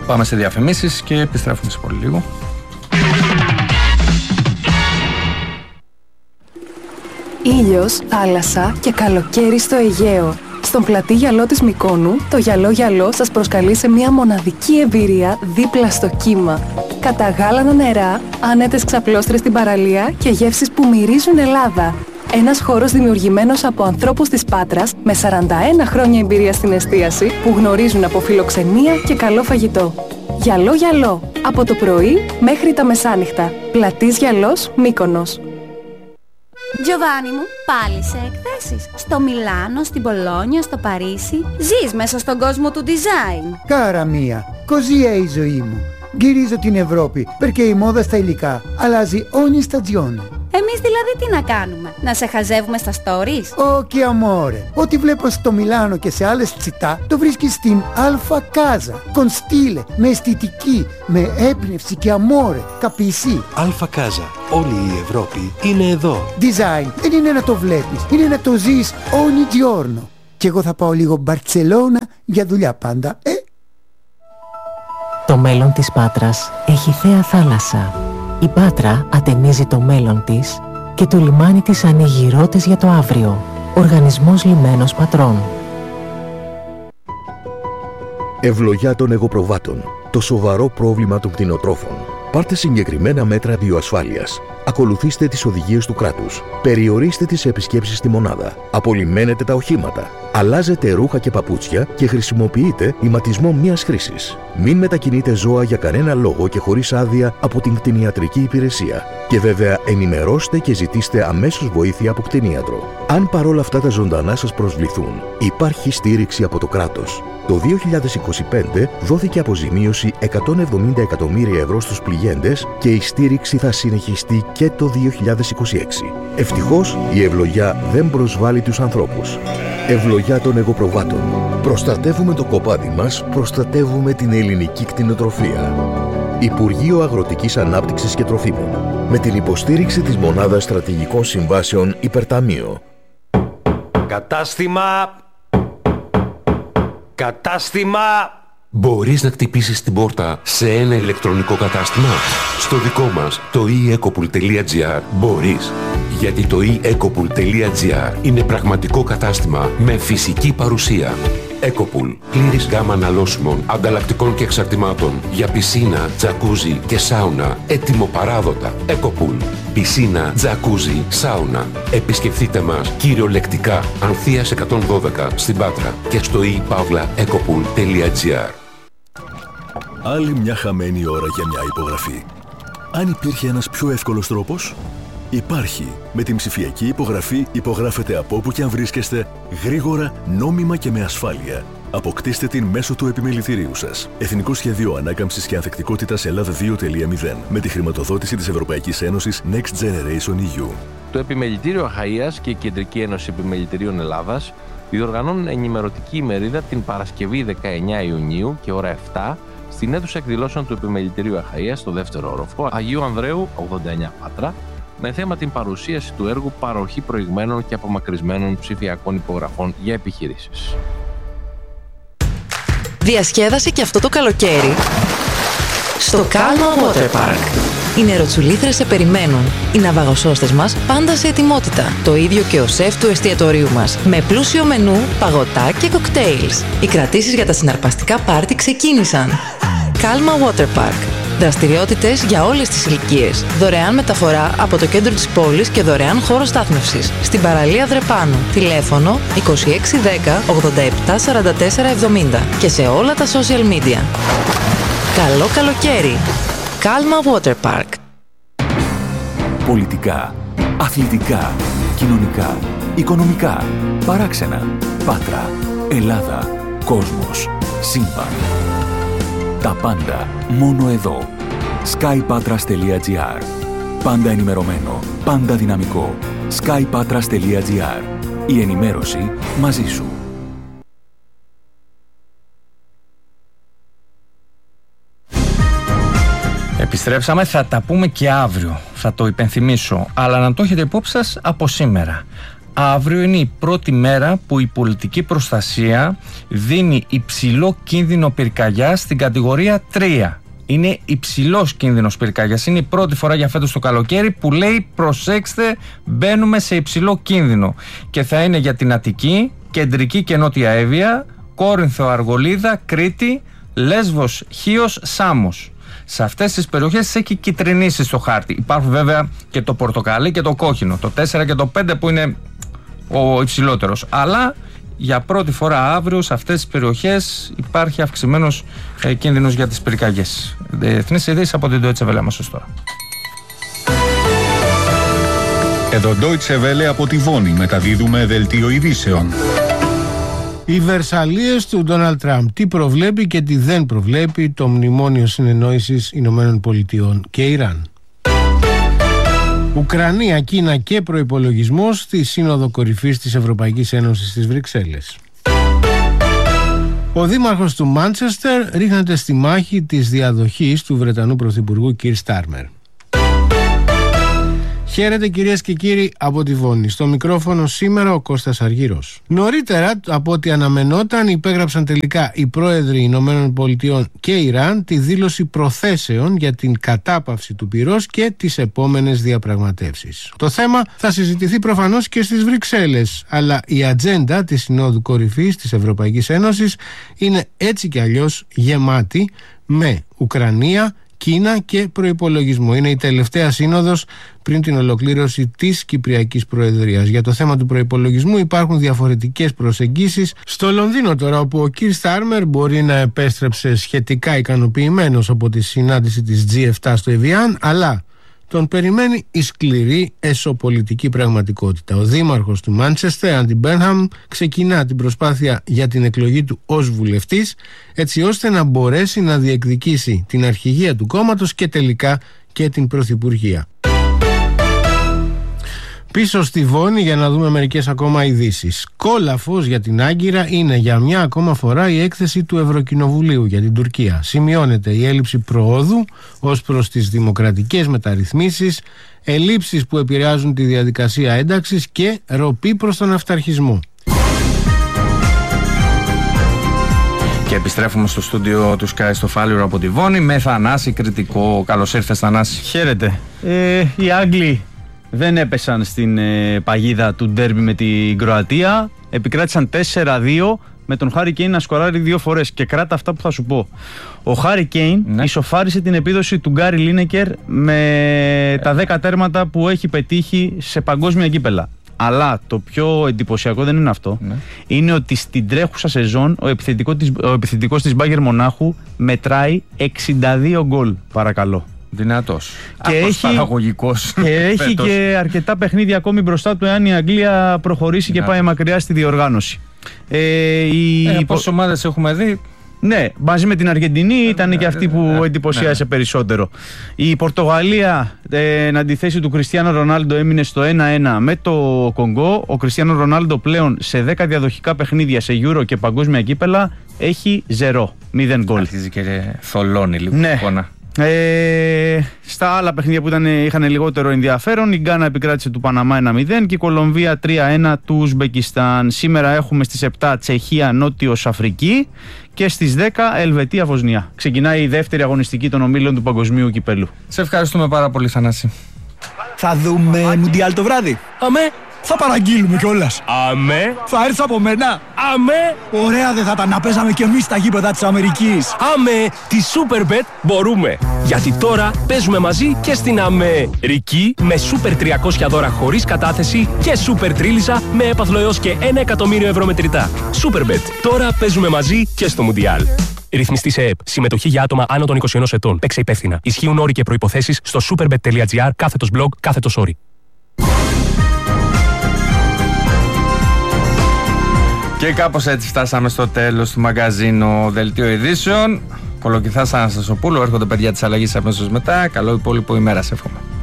Πάμε σε διαφημίσεις και επιστρέφουμε σε πολύ λίγο. Ήλιος, θάλασσα και καλοκαίρι στο Αιγαίο. Στον πλατή γυαλό της Μυκόνου, το γυαλό σας προσκαλεί σε μια μοναδική εμπειρία δίπλα στο κύμα. Καταγάλανα νερά, άνετες ξαπλώστρες στην παραλία και γεύσεις που μυρίζουν Ελλάδα. Ένας χώρος δημιουργημένος από ανθρώπους της Πάτρας με 41 χρόνια εμπειρία στην εστίαση που γνωρίζουν από φιλοξενία και καλό φαγητό. Γυαλό, από το πρωί μέχρι τα μεσάνυχτα. Πλατής Γυαλός, Μύκονος. Τζοβάνι μου, πάλι σε εκθέσεις. Στο Μιλάνο, στην Πολόνια, στο Παρίσι. Ζεις μέσα στον κόσμο του design. Κάρα μία, così è η ζωή μου. Γυρίζω την Ευρώπη, perché η μόδα στα υλικά αλλάζει ogni stagione. Εμείς δηλαδή τι να κάνουμε, να σε χαζεύουμε στα stories? Όχι amore, ό,τι βλέπω στο Μιλάνο και σε άλλες τσιτά το βρίσκεις στην Alfa Casa. Con stile, με αισθητική, με έμπνευση και amore, capisci? Alfa Casa, όλη η Ευρώπη είναι εδώ. Design δεν είναι να το βλέπεις, είναι να το ζεις ogni giorno. Και εγώ θα πάω λίγο Μπαρτσελώνα για δουλειά πάντα, Το μέλλον της Πάτρας έχει θέα θάλασσα. Η Πάτρα ατενίζει το μέλλον της και το λιμάνι της ανοίγει ρότες για το αύριο. Οργανισμός Λιμένος Πατρών. Ευλογιά των εγωπροβάτων. Το σοβαρό πρόβλημα των κτηνοτρόφων. Πάρτε συγκεκριμένα μέτρα βιοασφάλειας. Ακολουθήστε τις οδηγίες του κράτους. Περιορίστε τις επισκέψεις στη μονάδα. Απολυμμένετε τα οχήματα. Αλλάζετε ρούχα και παπούτσια και χρησιμοποιείτε ηματισμό μίας χρήσης. Μην μετακινείτε ζώα για κανένα λόγο και χωρίς άδεια από την κτηνιατρική υπηρεσία. Και βέβαια ενημερώστε και ζητήστε αμέσως βοήθεια από κτηνίατρο. Αν παρόλα αυτά τα ζωντανά σας προσβληθούν, υπάρχει στήριξη από το κράτος. Το 2025 δόθηκε αποζημίωση 170 εκατομμύρια ευρώ στους πληγέντες και η στήριξη θα συνεχιστεί και το 2026. Ευτυχώς η ευλογιά δεν προσβάλλει τους ανθρώπους. Ευλογιά των εγωπροβάτων. Προστατεύουμε το κοπάδι μας, προστατεύουμε την ελληνική κτηνοτροφία. Υπουργείο Αγροτικής Ανάπτυξης και Τροφίμων. Με την υποστήριξη της Μονάδας Στρατηγικών Συμβάσεων Υπερταμείο. Κατάστημα! Μπορείς να χτυπήσεις την πόρτα σε ένα ηλεκτρονικό κατάστημα? Στο δικό μας, το eEcopool.gr, μπορείς. Γιατί το eEcopool.gr είναι πραγματικό κατάστημα με φυσική παρουσία. Ecopool. Πλήρης γάμα αναλώσιμων, ανταλλακτικών και εξαρτημάτων για πισίνα, τζακούζι και σάουνα. Έτοιμο παράδοτα. Ecopool. Πισίνα, τζακούζι, σάουνα. Επισκεφτείτε μας κυριολεκτικά Ανθείας 112 στην Πάτρα και στο ePavlaEcopool.gr. Άλλη μια χαμένη ώρα για μια υπογραφή. Αν υπήρχε ένας πιο εύκολος τρόπος? Υπάρχει. Με την ψηφιακή υπογραφή υπογράφετε από όπου και αν βρίσκεστε, γρήγορα, νόμιμα και με ασφάλεια. Αποκτήστε την μέσω του επιμελητηρίου σας. Εθνικό Σχέδιο Ανάκαμψης και Ανθεκτικότητας Ελλάδα 2.0 με τη χρηματοδότηση της Ευρωπαϊκής Ένωσης Next Generation EU. Το Επιμελητήριο Αχαΐας και η Κεντρική Ένωση Επιμελητηρίων Ελλάδας διοργανώνουν ενημερωτική ημερίδα την Παρασκευή 19 Ιουνίου και ώρα 7 στην αίθουσα εκδηλώσεων του Επιμελητηρίου Αχαΐας στο δεύτερο όροφο Αγίου Ανδρέου 89 Πάτρα, με θέμα την παρουσίαση του έργου παροχή προηγμένων και απομακρυσμένων ψηφιακών υπογραφών για επιχειρήσεις. Διασκέδασε και αυτό το καλοκαίρι στο Calma Water Park. Οι νεροτσουλήθρες σε περιμένουν. Οι ναυαγοσώστες μας πάντα σε ετοιμότητα. Το ίδιο και ο σεφ του εστιατορίου μας. Με πλούσιο μενού, παγωτά και κοκτέιλς. Οι κρατήσεις για τα συναρπαστικά πάρτι ξεκίνησαν. Calma Water Park. Δραστηριότητες για όλες τις ηλικίες. Δωρεάν μεταφορά από το κέντρο της πόλης και δωρεάν χώρο στάθμευσης. Στην παραλία Δρεπάνου. Τηλέφωνο 2610 87 44 70 και σε όλα τα social media. Καλό καλοκαίρι! Calma Water Park. Πολιτικά, αθλητικά, κοινωνικά, οικονομικά, παράξενα, Πάτρα, Ελλάδα, κόσμος, σύμπαν. Τα πάντα μόνο εδώ. skypatras.gr. Πάντα ενημερωμένο, πάντα δυναμικό. skypatras.gr. Η ενημέρωση μαζί σου. Επιστρέψαμε, θα τα πούμε και αύριο, θα το υπενθυμίσω, αλλά να το έχετε υπόψη σας από σήμερα. αύριο είναι η πρώτη μέρα που η πολιτική προστασία δίνει υψηλό κίνδυνο πυρκαγιάς στην κατηγορία 3. Είναι υψηλός κίνδυνος πυρκαγιάς. Είναι η πρώτη φορά για φέτος το καλοκαίρι που λέει προσέξτε, μπαίνουμε σε υψηλό κίνδυνο. Και θα είναι για την Αττική, Κεντρική και Νότια Εύβοια, Κόρινθο, Αργολίδα, Κρήτη, Λέσβος, Χίος, Σάμος. Σε αυτές τις περιοχές έχει κυτρινήσει στο χάρτη. Υπάρχουν βέβαια και το πορτοκαλί και το κόκκινο, το 4 και το 5 που είναι ο υψηλότερος. Αλλά για πρώτη φορά αύριο σε αυτές τις περιοχές υπάρχει αυξημένος κίνδυνος για τις πυρκαγιές. Εθνείς ειδήσεις από την Deutsche Welle αμέσως τώρα. Εδώ Deutsche Welle από τη Βόνη μεταδίδουμε δελτίο ειδήσεων. Οι Βερσαλίες του Ντόναλντ Τραμπ. Τι προβλέπει και τι δεν προβλέπει το Μνημόνιο Συνεννόησης Ηνωμένων Πολιτειών και Ιράν. Ουκρανία, Κίνα και προϋπολογισμός στη Σύνοδο Κορυφής της Ευρωπαϊκής Ένωσης στις Βρυξέλλες. Ο δήμαρχος του Μάντσεστερ ρίχνεται στη μάχη της διαδοχής του Βρετανού Πρωθυπουργού Κιρ Στάρμερ. Χαίρετε κυρίες και κύριοι από τη Βόνη. Στο μικρόφωνο σήμερα ο Κώστας Αργύρος. Νωρίτερα από ό,τι αναμενόταν υπέγραψαν τελικά οι πρόεδροι Ηνωμένων Πολιτειών και Ιράν τη δήλωση προθέσεων για την κατάπαυση του πυρός και τις επόμενες διαπραγματεύσεις. Το θέμα θα συζητηθεί προφανώς και στις Βρυξέλλες, αλλά η ατζέντα της Συνόδου Κορυφής της Ευρωπαϊκής Ένωσης είναι έτσι κι αλλιώς γεμάτη με Ουκρανία, Κίνα και προϋπολογισμό. Είναι η τελευταία σύνοδος πριν την ολοκλήρωση της Κυπριακής Προεδρίας. Για το θέμα του προϋπολογισμού υπάρχουν διαφορετικές προσεγγίσεις. Στο Λονδίνο τώρα, όπου ο Κιρ Στάρμερ μπορεί να επέστρεψε σχετικά ικανοποιημένος από τη συνάντηση της G7 στο Εβιάν, αλλά τον περιμένει η σκληρή εσωπολιτική πραγματικότητα. Ο δήμαρχος του Μάντσεστερ, Άντι Μπέρνχαμ, ξεκινά την προσπάθεια για την εκλογή του ως βουλευτής, έτσι ώστε να μπορέσει να διεκδικήσει την αρχηγία του κόμματος και τελικά και την πρωθυπουργία. Πίσω στη Βόνη για να δούμε μερικές ακόμα ειδήσεις. Κόλαφος για την Άγκυρα είναι για μια ακόμα φορά η έκθεση του Ευρωκοινοβουλίου για την Τουρκία. Σημειώνεται η έλλειψη προόδου ως προς τις δημοκρατικές μεταρρυθμίσεις, ελλείψεις που επηρεάζουν τη διαδικασία ένταξης και ροπή προς τον αυταρχισμό. Και επιστρέφουμε στο στούντιο του Sky στο Φάληρο από τη Βόνη με Θανάση Κρητικό. Καλώς ήρθες Θανάση. Χαίρετε. Οι Άγγλοι δεν έπεσαν στην παγίδα του ντέρμπι με την Κροατία. Επικράτησαν 4-2 με τον Χάρι Κέιν να σκοράρει 2 φορές. Και κράτα αυτά που θα σου πω. Ο Χάρι Κέιν ισοφάρισε την επίδοση του Γκάρι Λίνεκερ με τα 10 τέρματα που έχει πετύχει σε παγκόσμια κύπελα. Αλλά το πιο εντυπωσιακό δεν είναι αυτό. Είναι ότι στην τρέχουσα σεζόν ο επιθετικός της Μπάγερ Μονάχου μετράει 62 γκολ, παρακαλώ. Δυνατός. Και έχει και αρκετά παιχνίδια ακόμη μπροστά του εάν η Αγγλία προχωρήσει και πάει μακριά στη διοργάνωση. Πόσες ομάδες έχουμε δει? Ναι, μαζί με την Αργεντινή ήταν και αυτή που εντυπωσίασε περισσότερο. Η Πορτογαλία, εν αντιθέσει του Κριστιάνο Ρονάλντο, έμεινε στο 1-1 με το Κονγκό. Ο Κριστιάνο Ρονάλντο πλέον σε 10 διαδοχικά παιχνίδια σε Euro και παγκόσμια κύπελα έχει 0 γκολ. Αρχίζει και θολώνει λίγο η εικόνα. Στα άλλα παιχνίδια που είχαν λιγότερο ενδιαφέρον, η Γκάνα επικράτησε του Παναμά 1-0 και η Κολομβία 3-1 του Ουσμπεκιστάν. Σήμερα έχουμε στις 7 Τσεχία Νότιος Αφρική και στις 10 Ελβετία Βοσνία. Ξεκινάει η δεύτερη αγωνιστική των ομίλων του Παγκοσμίου Κυπέλου. Σε ευχαριστούμε πάρα πολύ Θανάση. Θα δούμε Μουντιάλ το βράδυ. Αμέ. Θα παραγγείλουμε κιόλας. Αμέ. Θα έρθω από μένα. Αμέ. Ωραία δεν θα ήταν να παίζαμε κι εμείς στα γήπεδα της Αμερικής. Αμέ. Τη Superbet μπορούμε. Γιατί τώρα παίζουμε μαζί και στην Αμερική με Super 300 δώρα χωρίς κατάθεση και Super Τρίλισσα με έπαθλο έως και 1 εκατομμύριο ευρώ μετρητά. Superbet. Τώρα παίζουμε μαζί και στο Μουντιάλ. Ρυθμιστή σε ΕΕΠ. Συμμετοχή για άτομα άνω των 21 ετών. Παίξε υπεύθυνα. Ισχύουν όροι και προϋποθέσεις στο superbet.gr/blog/όροι. Και κάπως έτσι φτάσαμε στο τέλος του μαγκαζίνου Δελτίο Ειδήσεων. Κολοκυθάς Αναστασοπούλου, έρχονται παιδιά της αλλαγής αμέσως μετά. Καλό υπόλοιπο ημέρα, σε εύχομαι.